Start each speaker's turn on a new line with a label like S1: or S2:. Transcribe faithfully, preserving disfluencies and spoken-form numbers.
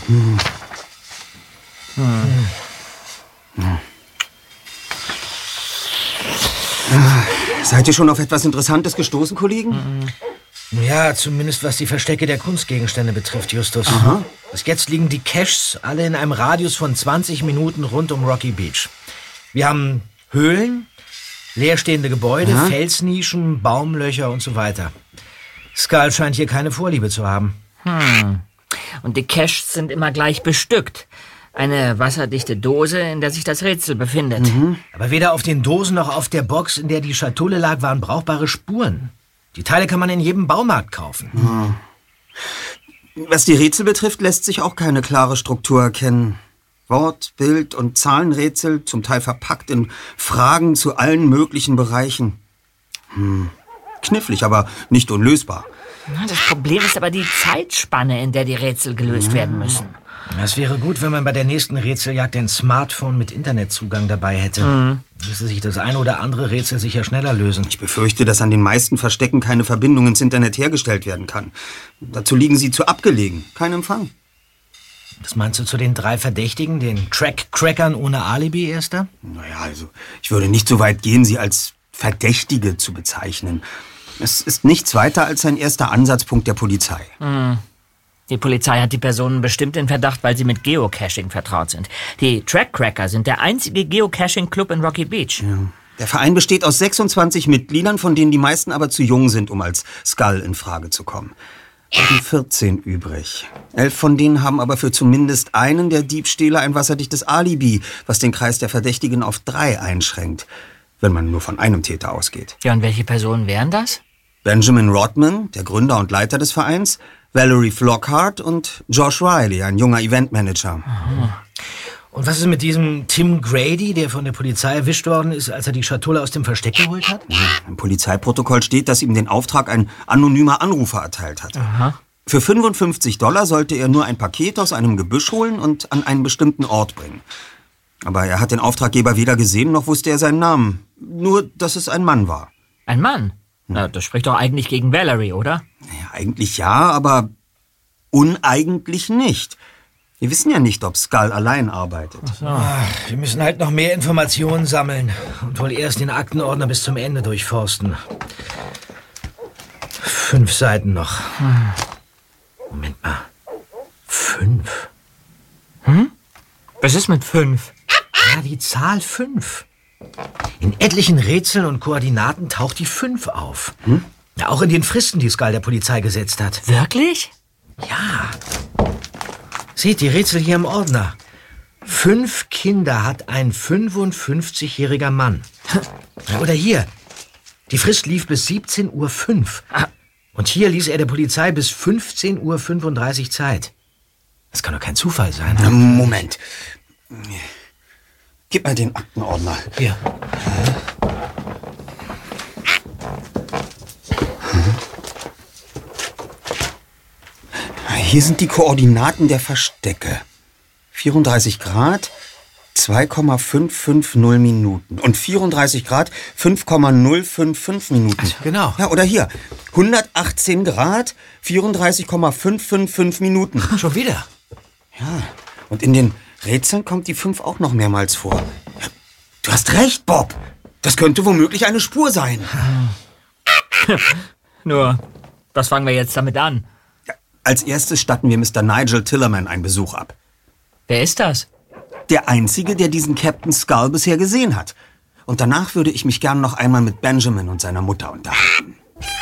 S1: Hm. Hm. Hm. Seid ihr schon auf etwas Interessantes gestoßen, Kollegen?
S2: Mhm. Ja, zumindest was die Verstecke der Kunstgegenstände betrifft, Justus.
S1: Aha.
S2: Bis jetzt liegen die Caches alle in einem Radius von zwanzig Minuten rund um Rocky Beach. Wir haben Höhlen, leerstehende Gebäude,
S1: Aha.
S2: Felsnischen, Baumlöcher und so weiter. Skull scheint hier keine Vorliebe zu haben.
S3: Hm. Und die Caches sind immer gleich bestückt. Eine wasserdichte Dose, in der sich das Rätsel befindet.
S2: Mhm. Aber weder auf den Dosen noch auf der Box, in der die Schatulle lag, waren brauchbare Spuren. Die Teile kann man in jedem Baumarkt kaufen.
S1: Mhm. Was die Rätsel betrifft, lässt sich auch keine klare Struktur erkennen. Wort-, Bild- und Zahlenrätsel, zum Teil verpackt in Fragen zu allen möglichen Bereichen. Hm. Knifflig, aber nicht unlösbar.
S3: Das Problem ist aber die Zeitspanne, in der die Rätsel gelöst ja. werden müssen.
S2: Es wäre gut, wenn man bei der nächsten Rätseljagd ein Smartphone mit Internetzugang dabei hätte. Mhm. Müsste sich das eine oder andere Rätsel sicher schneller lösen.
S1: Ich befürchte, dass an den meisten Verstecken keine Verbindung ins Internet hergestellt werden kann. Dazu liegen sie zu abgelegen. Kein Empfang.
S2: Was meinst du zu den drei Verdächtigen, den Track-Crackern ohne Alibi, Erster?
S1: Naja, also, ich würde nicht so weit gehen, sie als Verdächtige zu bezeichnen. Es ist nichts weiter als ein erster Ansatzpunkt der Polizei.
S3: Mhm. Die Polizei hat die Personen bestimmt in Verdacht, weil sie mit Geocaching vertraut sind. Die Trackcracker sind der einzige Geocaching-Club in Rocky Beach.
S1: Ja. Der Verein besteht aus sechsundzwanzig Mitgliedern, von denen die meisten aber zu jung sind, um als Skull in Frage zu kommen. Bleiben vierzehn übrig. Elf von denen haben aber für zumindest einen der Diebstähle ein wasserdichtes Alibi, was den Kreis der Verdächtigen auf drei einschränkt, wenn man nur von einem Täter ausgeht.
S3: Ja, und welche Personen wären das?
S1: Benjamin Rodman, der Gründer und Leiter des Vereins, Valerie Flockhart und Josh Riley, ein junger Eventmanager.
S2: Aha. Und was ist mit diesem Tim Grady, der von der Polizei erwischt worden ist, als er die Schatulle aus dem Versteck geholt hat?
S1: Ja, im Polizeiprotokoll steht, dass ihm den Auftrag ein anonymer Anrufer erteilt hat.
S3: Aha.
S1: Für fünfundfünfzig Dollar sollte er nur ein Paket aus einem Gebüsch holen und an einen bestimmten Ort bringen. Aber er hat den Auftraggeber weder gesehen, noch wusste er seinen Namen. Nur, dass es ein Mann war.
S3: Ein Mann? Na, das spricht doch eigentlich gegen Valerie, oder?
S1: Ja, eigentlich ja, aber uneigentlich nicht. Wir wissen ja nicht, ob Skull allein arbeitet.
S2: Ach so. Ach, wir müssen halt noch mehr Informationen sammeln und wohl erst den Aktenordner bis zum Ende durchforsten. Fünf Seiten noch. Hm. Moment mal. Fünf?
S3: Hm? Was ist mit fünf?
S2: Ja, die Zahl fünf. In etlichen Rätseln und Koordinaten taucht die fünf auf. Hm? Ja, auch in den Fristen, die Skull der Polizei gesetzt hat.
S3: Wirklich?
S2: Ja. Seht, die Rätsel hier im Ordner. Fünf Kinder hat ein fünfundfünfzigjähriger Mann. Oder hier. Die Frist lief bis siebzehn Uhr fünf. Und hier ließ er der Polizei bis fünfzehn Uhr fünfunddreißig Zeit. Das kann doch kein Zufall sein.
S1: Moment. Gib mal den Aktenordner.
S2: Hier.
S1: Hier sind die Koordinaten der Verstecke. vierunddreißig Grad, zwei Komma fünf fünf null Minuten. Und vierunddreißig Grad, fünf Komma null fünf fünf Minuten.
S2: Also, genau.
S1: Ja, oder hier. hundertachtzehn Grad, vierunddreißig Komma fünf fünf fünf Minuten.
S2: Schon wieder?
S1: Ja. Und in den Rätseln kommt die fünf auch noch mehrmals vor. Du hast recht, Bob. Das könnte womöglich eine Spur sein.
S3: Nur, was fangen wir jetzt damit an?
S1: Ja, als erstes statten wir Mister Nigel Tillerman einen Besuch ab.
S3: Wer ist das?
S1: Der Einzige, der diesen Captain Skull bisher gesehen hat. Und danach würde ich mich gern noch einmal mit Benjamin und seiner Mutter unterhalten.